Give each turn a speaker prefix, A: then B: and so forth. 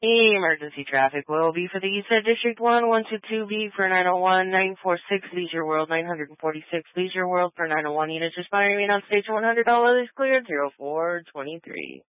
A: Emergency traffic will be for the East Side District 1122B for 901, 946 Leisure World, 946 Leisure World for 901 units responding on station $100 cleared 0423.